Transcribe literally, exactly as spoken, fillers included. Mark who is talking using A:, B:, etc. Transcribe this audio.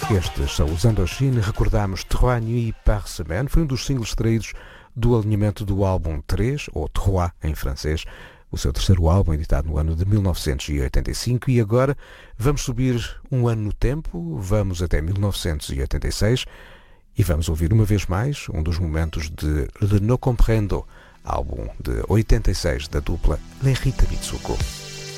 A: Estes são os Indochine. Recordamos Trois Nuits par Semaine, foi um dos singles extraídos do alinhamento do álbum três, ou Trois em francês, o seu terceiro álbum, editado no ano de mil novecentos e oitenta e cinco. E agora vamos subir um ano no tempo, vamos até mil novecentos e oitenta e seis e vamos ouvir uma vez mais um dos momentos de Le No Comprendo, álbum de oitenta e seis da dupla Les Rita Mitsuko.